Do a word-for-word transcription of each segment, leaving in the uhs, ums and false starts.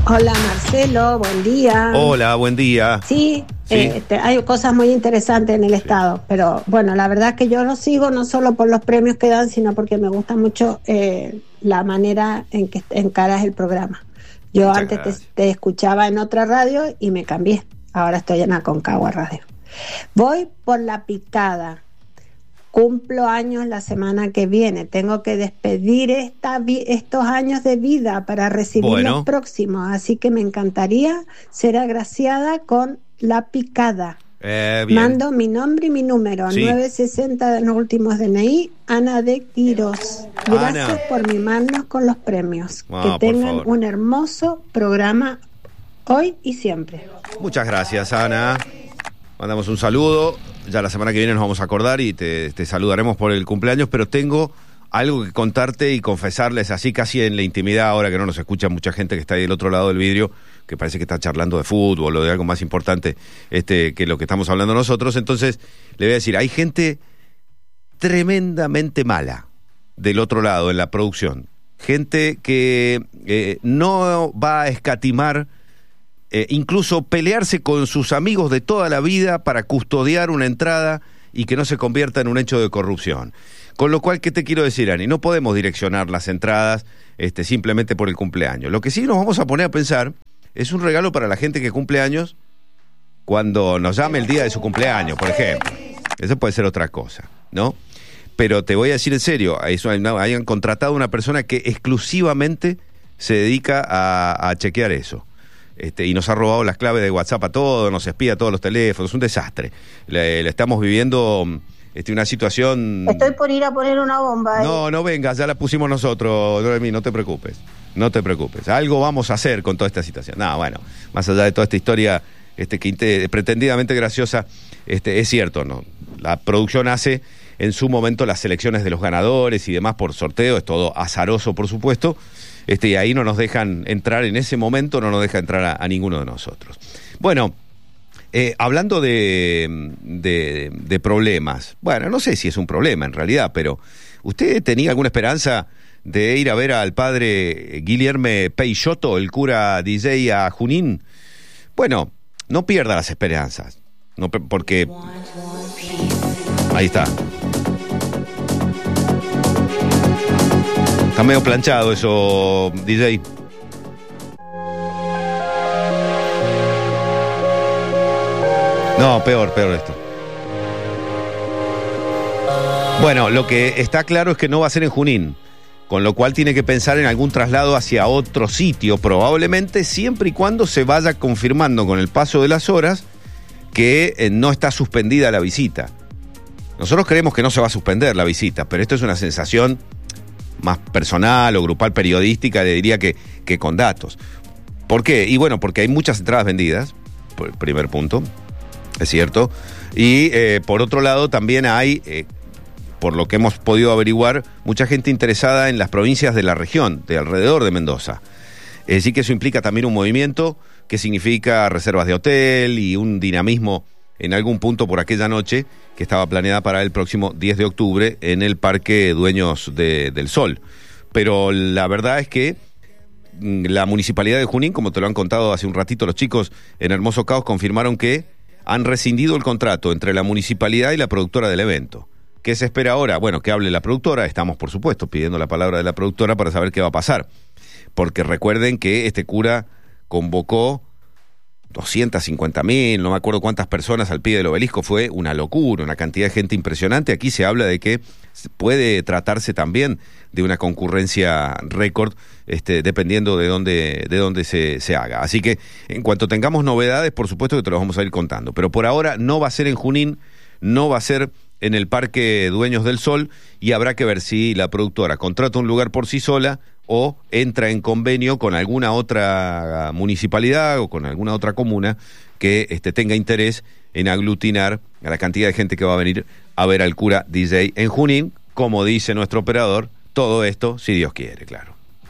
Hola Marcelo, buen día. Hola, buen día. Sí, ¿Sí? Eh, te, hay cosas muy interesantes en el Estado, pero bueno, la verdad es que yo lo sigo no solo por los premios que dan, sino porque me gusta mucho eh, la manera en que encaras el programa. Yo Muchas antes te, gracias. te escuchaba en otra radio y me cambié. Ahora estoy en Aconcagua Radio. Voy por La Picada. Cumplo años la semana que viene. Tengo que despedir esta vi- estos años de vida para recibir Bueno. los próximos. Así que me encantaría ser agraciada con La Picada. Eh, bien. Mando mi nombre y mi número, Sí. nueve sesenta de los últimos D N I, Ana de Quirós. Gracias Ana. por mimarnos con los premios. Ah, que por tengan favor. un hermoso programa hoy y siempre. Muchas gracias, Ana. Mandamos un saludo. Ya la semana que viene nos vamos a acordar y te, te saludaremos por el cumpleaños, pero tengo algo que contarte y confesarles así casi en la intimidad, ahora que no nos escucha mucha gente que está ahí del otro lado del vidrio, que parece que está charlando de fútbol o de algo más importante este, que lo que estamos hablando nosotros. Entonces, le voy a decir, hay gente tremendamente mala del otro lado, en la producción. Gente que eh, no va a escatimar Eh, incluso pelearse con sus amigos de toda la vida para custodiar una entrada y que no se convierta en un hecho de corrupción. Con lo cual, ¿qué te quiero decir, Ani? No podemos direccionar las entradas este, simplemente por el cumpleaños. Lo que sí nos vamos a poner a pensar es un regalo para la gente que cumple años cuando nos llame el día de su cumpleaños, por ejemplo. Eso puede ser otra cosa, ¿no? Pero te voy a decir en serio, eso, hayan contratado una persona que exclusivamente se dedica a, a chequear eso. Este, y nos ha robado las claves de WhatsApp a todos, nos espía todos los teléfonos, un desastre. Le, le estamos viviendo este, una situación... Estoy por ir a poner una bomba. No, no vengas, ya la pusimos nosotros, Noemí, no te preocupes, no te preocupes. Algo vamos a hacer con toda esta situación. No, bueno, más allá de toda esta historia este, que inte- pretendidamente graciosa, este, es cierto, ¿no? La producción hace en su momento las selecciones de los ganadores y demás por sorteo, es todo azaroso, por supuesto. Este, y ahí no nos dejan entrar, en ese momento no nos deja entrar a, a ninguno de nosotros. Bueno, eh, hablando de, de, de problemas, bueno, no sé si es un problema en realidad, pero ¿usted tenía alguna esperanza de ir a ver al padre Guilherme Peixoto, el cura D J a Junín? Bueno, no pierda las esperanzas, no, porque... Ahí está. Está medio planchado eso, D J. No, peor, peor esto. Bueno, lo que está claro es que no va a ser en Junín, con lo cual tiene que pensar en algún traslado hacia otro sitio, probablemente siempre y cuando se vaya confirmando con el paso de las horas que eh, no está suspendida la visita. Nosotros creemos que no se va a suspender la visita, pero esto es una sensación más personal o grupal periodística, le diría que, que con datos. ¿Por qué? Y bueno, porque hay muchas entradas vendidas, por el primer punto, es cierto, y eh, por otro lado también hay, eh, por lo que hemos podido averiguar, mucha gente interesada en las provincias de la región, de alrededor de Mendoza. Es decir, que eso implica también un movimiento que significa reservas de hotel y un dinamismo en algún punto por aquella noche que estaba planeada para el próximo diez de octubre en el Parque Dueños de, del Sol. Pero la verdad es que la Municipalidad de Junín, como te lo han contado hace un ratito los chicos en Hermoso Caos, confirmaron que han rescindido el contrato entre la Municipalidad y la productora del evento. ¿Qué se espera ahora? Bueno, que hable la productora. Estamos, por supuesto, pidiendo la palabra de la productora para saber qué va a pasar. Porque recuerden que este cura convocó doscientas cincuenta mil, no me acuerdo cuántas personas al pie del obelisco, fue una locura, una cantidad de gente impresionante. Aquí se habla de que puede tratarse también de una concurrencia récord, este, dependiendo de dónde, de dónde se, se haga. Así que en cuanto tengamos novedades, por supuesto que te lo vamos a ir contando. Pero por ahora no va a ser en Junín, no va a ser en el Parque Dueños del Sol, y habrá que ver si la productora contrata un lugar por sí sola o entra en convenio con alguna otra municipalidad o con alguna otra comuna que este, tenga interés en aglutinar a la cantidad de gente que va a venir a ver al cura D J en Junín, como dice nuestro operador, todo esto si Dios quiere, claro.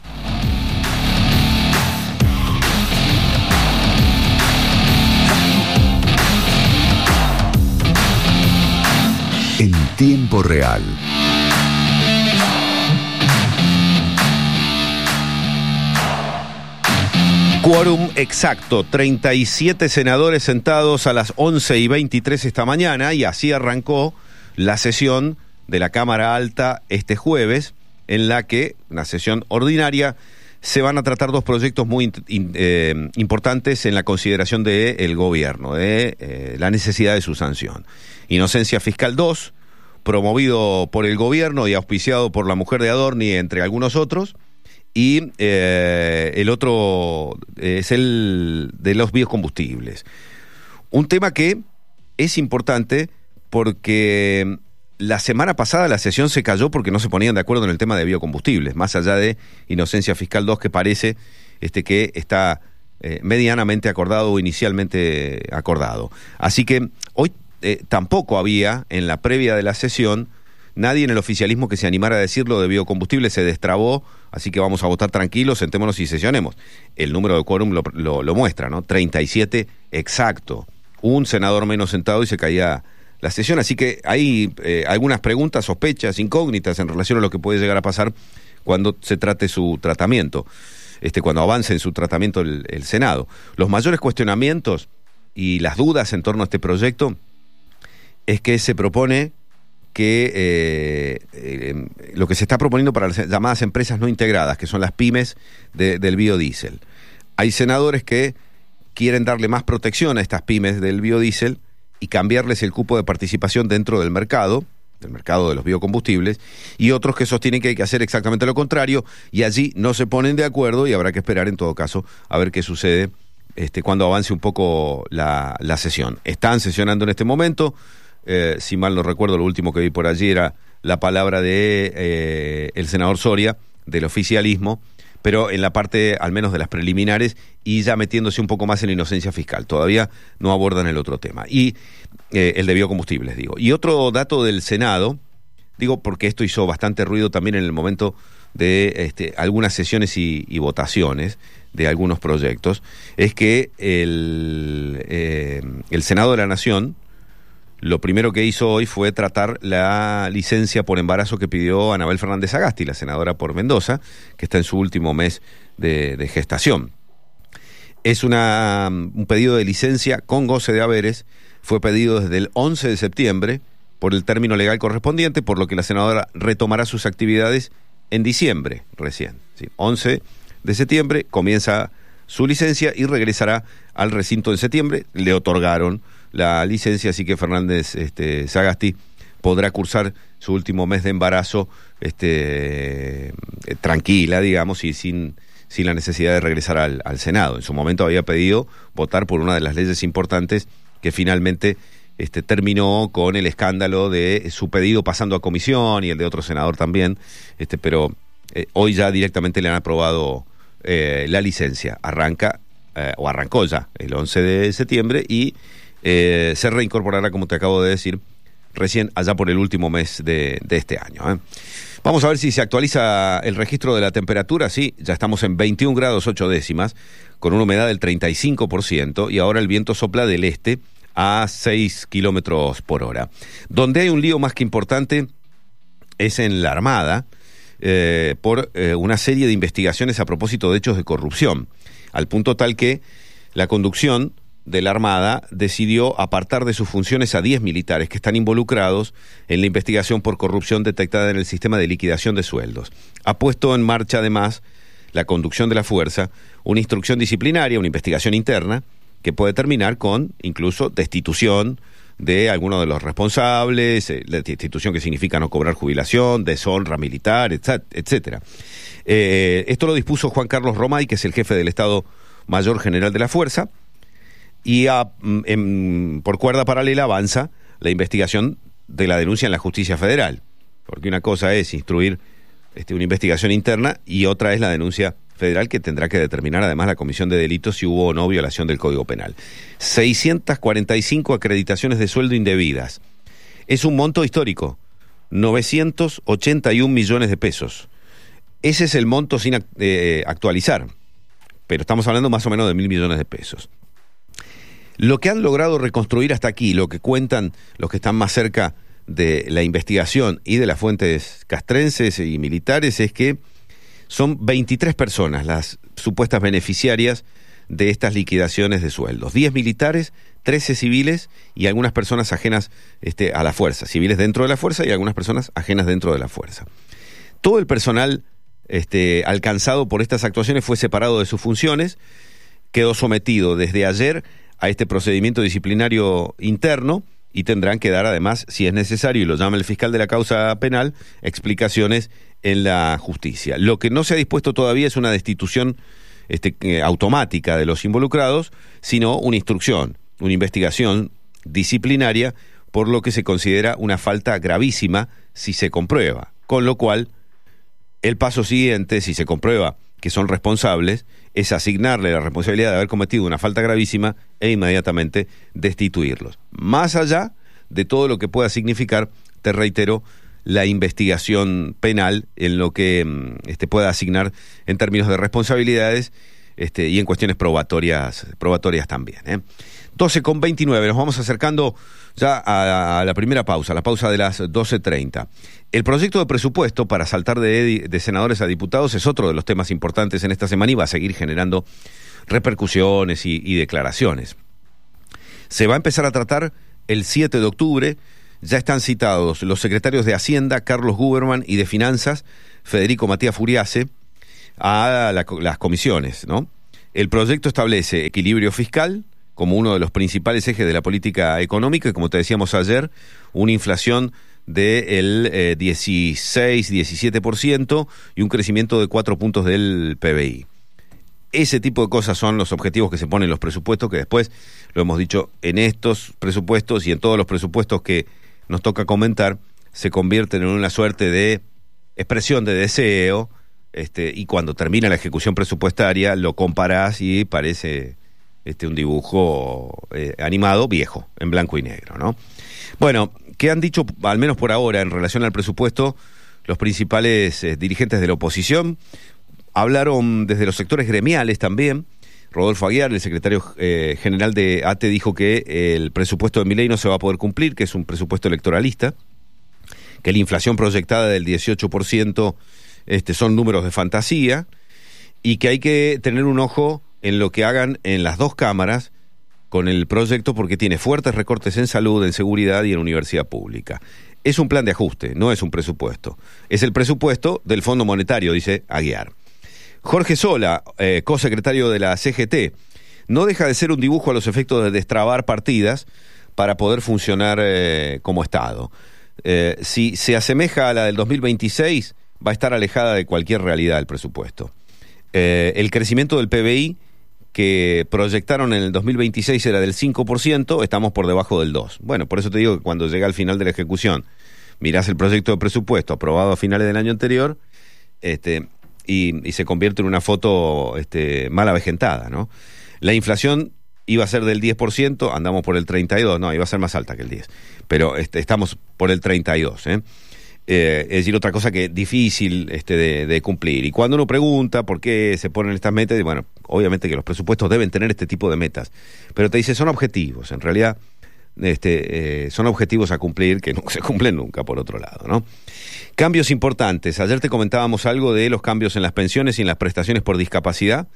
En tiempo real. Quórum exacto, treinta y siete senadores sentados a las once y veintitrés esta mañana, y así arrancó la sesión de la Cámara Alta este jueves, en la que, una sesión ordinaria, se van a tratar dos proyectos muy in, eh, importantes en la consideración del gobierno, de eh, la necesidad de su sanción. Inocencia Fiscal dos, promovido por el gobierno y auspiciado por la mujer de Adorni, entre algunos otros, y eh, el otro es el de los biocombustibles. Un tema que es importante porque la semana pasada la sesión se cayó porque no se ponían de acuerdo en el tema de biocombustibles, más allá de Inocencia Fiscal dos, que parece este, que está eh, medianamente acordado o inicialmente acordado. Así que hoy eh, tampoco había, en la previa de la sesión, nadie en el oficialismo que se animara a decirlo de biocombustibles. Se destrabó, así que vamos a votar tranquilos, sentémonos y sesionemos. El número de quórum lo, lo, lo muestra, ¿no? treinta y siete exacto. Un senador menos sentado y se caía la sesión. Así que hay eh, algunas preguntas, sospechas, incógnitas en relación a lo que puede llegar a pasar cuando se trate su tratamiento, este, cuando avance en su tratamiento el, el Senado. Los mayores cuestionamientos y las dudas en torno a este proyecto es que se propone que eh, eh, lo que se está proponiendo para las llamadas empresas no integradas, que son las pymes de, del biodiesel. Hay senadores que quieren darle más protección a estas pymes del biodiesel y cambiarles el cupo de participación dentro del mercado, del mercado de los biocombustibles, y otros que sostienen que hay que hacer exactamente lo contrario, y allí no se ponen de acuerdo y habrá que esperar en todo caso a ver qué sucede este, cuando avance un poco la, la sesión. Están sesionando en este momento. Eh, si mal no recuerdo, lo último que vi por allí era la palabra de eh, el senador Soria, del oficialismo, pero en la parte, al menos de las preliminares, y ya metiéndose un poco más en la inocencia fiscal. Todavía no abordan el otro tema. Y eh, el de biocombustibles, digo. Y otro dato del Senado, digo porque esto hizo bastante ruido también en el momento de este, algunas sesiones y, y votaciones de algunos proyectos, es que el, eh, el Senado de la Nación lo primero que hizo hoy fue tratar la licencia por embarazo que pidió Anabel Fernández Sagasti, la senadora por Mendoza, que está en su último mes de, de gestación. Es una, un pedido de licencia con goce de haberes, fue pedido desde el once de septiembre por el término legal correspondiente, por lo que la senadora retomará sus actividades en diciembre recién. ¿Sí? once de septiembre comienza su licencia y regresará al recinto en septiembre. Le otorgaron la licencia, así que Fernández este, Sagasti podrá cursar su último mes de embarazo este, eh, tranquila, digamos, y sin, sin la necesidad de regresar al, al Senado. En su momento había pedido votar por una de las leyes importantes que finalmente este, terminó con el escándalo de su pedido pasando a comisión y el de otro senador también, este, pero eh, hoy ya directamente le han aprobado eh, la licencia. Arranca, eh, o arrancó ya, el once de septiembre y Eh, se reincorporará, como te acabo de decir, recién allá por el último mes de, de este año. ¿eh? Vamos a ver si se actualiza el registro de la temperatura. Sí, ya estamos en veintiún grados ocho décimas, con una humedad del treinta y cinco por ciento, y ahora el viento sopla del este a seis kilómetros por hora. Donde hay un lío más que importante es en la Armada, eh, por eh, una serie de investigaciones a propósito de hechos de corrupción, al punto tal que la conducción de la Armada decidió apartar de sus funciones a diez militares que están involucrados en la investigación por corrupción detectada en el sistema de liquidación de sueldos. Ha puesto en marcha, además, la conducción de la fuerza, una instrucción disciplinaria, una investigación interna, que puede terminar con, incluso, destitución de algunos de los responsables, eh, la destitución que significa no cobrar jubilación, deshonra militar, etcétera. Eh, esto lo dispuso Juan Carlos Romay, que es el jefe del Estado Mayor General de la Fuerza, y a, en, por cuerda paralela avanza la investigación de la denuncia en la justicia federal, porque una cosa es instruir este, una investigación interna y otra es la denuncia federal, que tendrá que determinar además la comisión de delitos si hubo o no violación del Código Penal. seiscientas cuarenta y cinco acreditaciones de sueldo indebidas. Es un monto histórico, novecientos ochenta y un millones de pesos. Ese es el monto sin eh, actualizar, pero estamos hablando más o menos de mil millones de pesos. Lo que han logrado reconstruir hasta aquí, lo que cuentan los que están más cerca de la investigación y de las fuentes castrenses y militares, es que son veintitrés personas las supuestas beneficiarias de estas liquidaciones de sueldos. diez militares, trece civiles y algunas personas ajenas este, a la fuerza, civiles dentro de la fuerza y algunas personas ajenas dentro de la fuerza. Todo el personal este, alcanzado por estas actuaciones fue separado de sus funciones, quedó sometido desde ayer a este procedimiento disciplinario interno y tendrán que dar además, si es necesario, y lo llama el fiscal de la causa penal, explicaciones en la justicia. Lo que no se ha dispuesto todavía es una destitución este, eh, automática de los involucrados, sino una instrucción, una investigación disciplinaria por lo que se considera una falta gravísima si se comprueba. Con lo cual, el paso siguiente, si se comprueba que son responsables, es asignarle la responsabilidad de haber cometido una falta gravísima e inmediatamente destituirlos. Más allá de todo lo que pueda significar, te reitero, la investigación penal en lo que este, pueda asignar en términos de responsabilidades este, y en cuestiones probatorias, probatorias también, ¿eh? doce con veintinueve, nos vamos acercando ya a, a la primera pausa, la pausa de las doce treinta. El proyecto de presupuesto para saltar de, de senadores a diputados es otro de los temas importantes en esta semana y va a seguir generando repercusiones y, y declaraciones. Se va a empezar a tratar el siete de octubre, ya están citados los secretarios de Hacienda, Carlos Guberman, y de Finanzas, Federico Matías Furiase, a la, las comisiones, ¿no? El proyecto establece equilibrio fiscal como uno de los principales ejes de la política económica y, como te decíamos ayer, una inflación del eh, dieciséis, diecisiete por ciento y un crecimiento de cuatro puntos del P B I. Ese tipo de cosas son los objetivos que se ponen en los presupuestos, que después, lo hemos dicho, en estos presupuestos y en todos los presupuestos que nos toca comentar, se convierten en una suerte de expresión de deseo, este, y cuando termina la ejecución presupuestaria lo comparás y parece este, un dibujo eh, animado viejo, en blanco y negro, ¿no? Bueno, ¿qué han dicho, al menos por ahora, en relación al presupuesto, los principales eh, dirigentes de la oposición? Hablaron desde los sectores gremiales también. Rodolfo Aguiar, el secretario eh, general de A T E, dijo que el presupuesto de Milei no se va a poder cumplir, que es un presupuesto electoralista, que la inflación proyectada del dieciocho por ciento este, son números de fantasía, y que hay que tener un ojo en lo que hagan en las dos cámaras con el proyecto, porque tiene fuertes recortes en salud, en seguridad y en universidad pública. Es un plan de ajuste, no es un presupuesto. Es el presupuesto del Fondo Monetario, dice Aguiar. Jorge Sola, eh, cosecretario de la C G T, no deja de ser un dibujo a los efectos de destrabar partidas para poder funcionar eh, como Estado. Eh, si se asemeja a la del dos mil veintiséis, va a estar alejada de cualquier realidad el presupuesto. Eh, el crecimiento del P B I que proyectaron en el dos mil veintiséis era del cinco por ciento, estamos por debajo del dos por ciento. Bueno, por eso te digo que cuando llega al final de la ejecución, mirás el proyecto de presupuesto aprobado a finales del año anterior, este... Y, y se convierte en una foto este, mal avejentada, ¿no? La inflación iba a ser del diez por ciento, andamos por el treinta y dos por ciento, no, iba a ser más alta que el diez por ciento, pero este, estamos por el treinta y dos por ciento, ¿eh? Eh, es decir, otra cosa que difícil este, de, de cumplir. Y cuando uno pregunta por qué se ponen estas metas, bueno, obviamente que los presupuestos deben tener este tipo de metas, pero te dice, son objetivos, en realidad este, eh, son objetivos a cumplir que no se cumplen nunca, por otro lado, ¿no? Cambios importantes. Ayer te comentábamos algo de los cambios en las pensiones y en las prestaciones por discapacidad.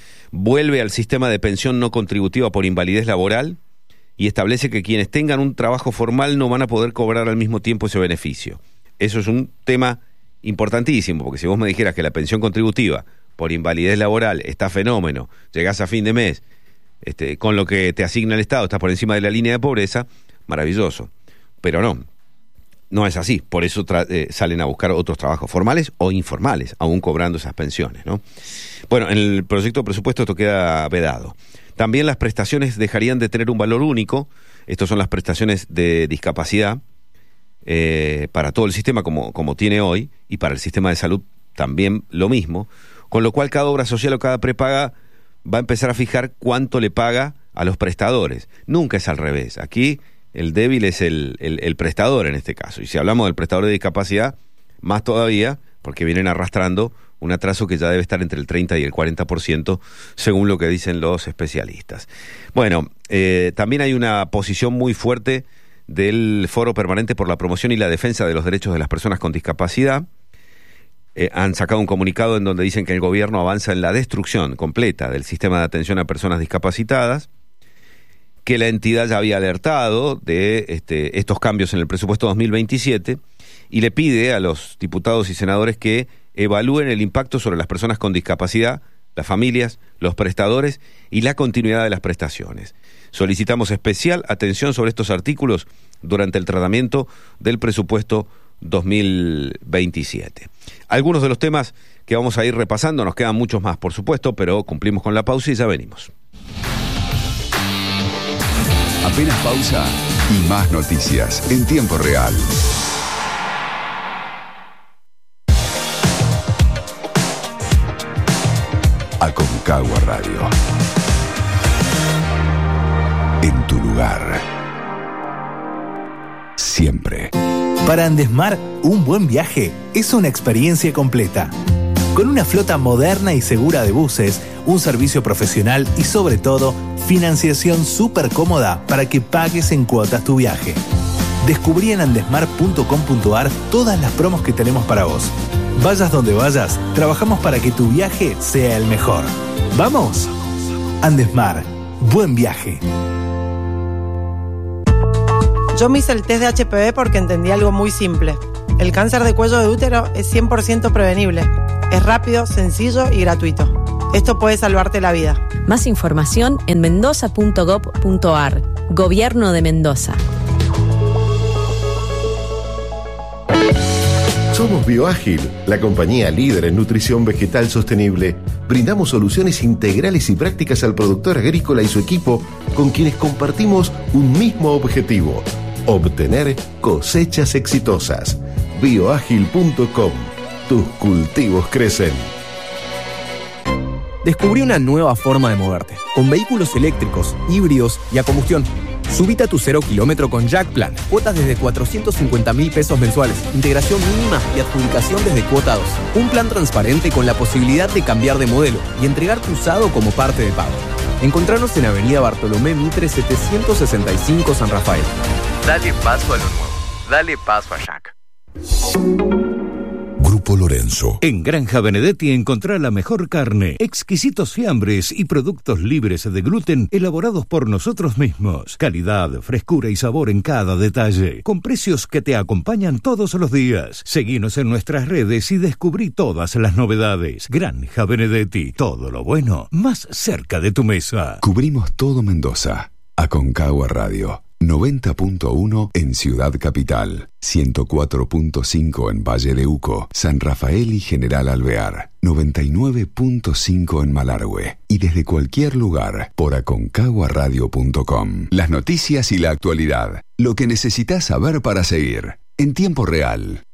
Vuelve al sistema de pensión no contributiva por invalidez laboral y establece que quienes tengan un trabajo formal no van a poder cobrar al mismo tiempo ese beneficio. Eso es un tema importantísimo, porque si vos me dijeras que la pensión contributiva por invalidez laboral está fenómeno, llegás a fin de mes, este, con lo que te asigna el Estado, estás por encima de la línea de pobreza, maravilloso. Pero no. No es así, por eso tra- eh, salen a buscar otros trabajos formales o informales, aún cobrando esas pensiones, ¿no? Bueno, en el proyecto de presupuesto esto queda vedado. También las prestaciones dejarían de tener un valor único, estas son las prestaciones de discapacidad, eh, para todo el sistema como, como tiene hoy, y para el sistema de salud también lo mismo, con lo cual cada obra social o cada prepaga va a empezar a fijar cuánto le paga a los prestadores. Nunca es al revés, aquí el débil es el, el, el prestador en este caso. Y si hablamos del prestador de discapacidad, más todavía, porque vienen arrastrando un atraso que ya debe estar entre el treinta y el cuarenta por ciento, según lo que dicen los especialistas. Bueno, eh, también hay una posición muy fuerte del Foro Permanente por la Promoción y la Defensa de los Derechos de las Personas con Discapacidad, eh, han sacado un comunicado en donde dicen que el gobierno avanza en la destrucción completa del sistema de atención a personas discapacitadas, que la entidad ya había alertado de este, estos cambios en el presupuesto dos mil veintisiete y le pide a los diputados y senadores que evalúen el impacto sobre las personas con discapacidad, las familias, los prestadores y la continuidad de las prestaciones. Solicitamos especial atención sobre estos artículos durante el tratamiento del presupuesto dos mil veintisiete. Algunos de los temas que vamos a ir repasando, nos quedan muchos más, por supuesto, pero cumplimos con la pausa y ya venimos. Apenas pausa y más noticias en tiempo real. Aconcagua Radio. En tu lugar. Siempre. Para Andesmar, un buen viaje es una experiencia completa. Con una flota moderna y segura de buses, un servicio profesional y sobre todo, financiación súper cómoda para que pagues en cuotas tu viaje. Descubrí en andesmar punto com punto ar todas las promos que tenemos para vos. Vayas donde vayas, trabajamos para que tu viaje sea el mejor. ¡Vamos! Andesmar, buen viaje. Yo me hice el test de H P V porque entendí algo muy simple. El cáncer de cuello de útero es cien por ciento prevenible. Es rápido, sencillo y gratuito. Esto puede salvarte la vida. Más información en mendoza punto gob punto ar. Gobierno de Mendoza. Somos Bioágil, la compañía líder en nutrición vegetal sostenible. Brindamos soluciones integrales y prácticas al productor agrícola y su equipo, con quienes compartimos un mismo objetivo: obtener cosechas exitosas. bioágil punto com. Tus cultivos crecen. Descubrí una nueva forma de moverte, con vehículos eléctricos, híbridos y a combustión. Subite a tu cero kilómetro con Jack Plan. Cuotas desde cuatrocientos cincuenta mil pesos mensuales. Integración mínima y adjudicación desde cuota dos. Un plan transparente con la posibilidad de cambiar de modelo y entregar tu usado como parte de pago. Encontranos en Avenida Bartolomé Mitre setecientos sesenta y cinco San Rafael. Dale paso a lo nuevo. Dale paso a Jack. Grupo Lorenzo. En Granja Benedetti encontrá la mejor carne, exquisitos fiambres y productos libres de gluten elaborados por nosotros mismos. Calidad, frescura y sabor en cada detalle, con precios que te acompañan todos los días. Seguinos en nuestras redes y descubrí todas las novedades. Granja Benedetti, todo lo bueno más cerca de tu mesa. Cubrimos todo Mendoza. Aconcagua Radio. noventa punto uno en Ciudad Capital, ciento cuatro punto cinco en Valle de Uco, San Rafael y General Alvear, noventa y nueve punto cinco en Malargüe y desde cualquier lugar por aconcagua radio punto com. Las noticias y la actualidad, lo que necesitas saber para seguir en tiempo real.